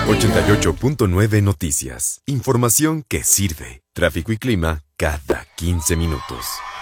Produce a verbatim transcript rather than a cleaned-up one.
ochenta y ocho punto nueve Noticias. Información que sirve. Tráfico y clima cada quince minutos.